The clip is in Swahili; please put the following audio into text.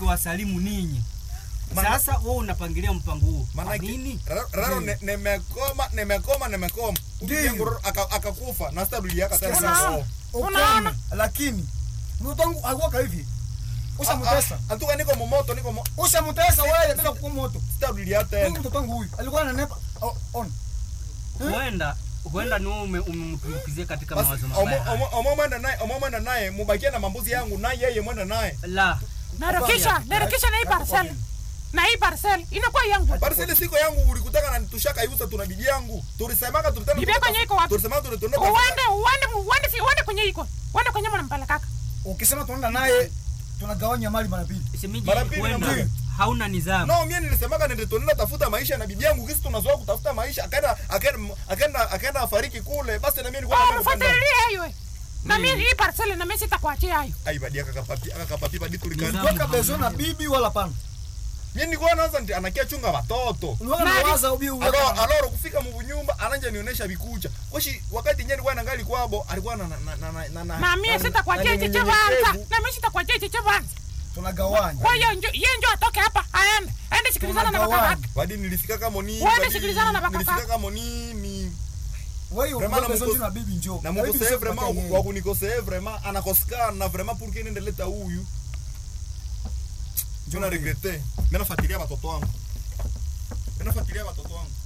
nikiwasalimu ninyi. Sasa wewe unapangilia mpango huo. Nini? Raro nimekoma. Ndio akakufa na stabili yake tena. Unaona? Lakini mtongo alikuwa hivi. Ushamutesa. Antuka niko moto. Ushamutesa wewe tena kwa moto. Stabili yake tena. Mtoto wangu huyu alikuwa ananepa on. Huenda ni umemtumikizie katika mawazo mabaya. Omomanda naye mubakia na mambuzi yangu na yeye mwenda naye. La. Narekisha na hii parcel. Na hii parcel inakuwa yangu. Parcel siko yangu ulikutaka na tushaka yusa tuna bibi yangu. Tulisemaka tulitana. Bibi yako nyiko wapi? Tulisema tunaenda. Uende kwenye iko. Uende kwenye mwana mpelekaka. Ukisema tunaenda naye tunagawanya mali mara mbili. Semiji wewe hauna nidhamu. No, mimi nilisemaka nende tunaenda tafuta maisha na bibi yangu, kisi tunazoea kutafuta maisha. Akaenda afariki kule. Basi na mimi nilikuwa nafuatilia hiyo. Na mimi hii parcel na mimi sitakuachia hayo. Ai badi akapapi badi tulikani. Kwa bezo na bibi wala pana. Mimi nilikuwa naanza anakia chunga watoto. Unawaza ubi huyo. Aloro kufika mu nyumba ananja nionyesha bikucha. Koshi wakati yenyewe nilikuwa nangali kwabo alikuwa na mimi sitakuachia chiche banza. Na mimi sitakuachia chiche banza. Tunagawanya. Kwa hiyo yeye ndio atoke hapa aende sikilizana na baba yake. Badi nilifika kama nini? Waende sikilizana na baba yake. Nilifika kama nini? Wewe unapenda na bibi njoo. Na Mungu sasa vraiment wa kunikosea vraiment anakosekana na vraiment pour que niendeleta huyu. Je na regrette. Mimi nafuatilia watoto wangu.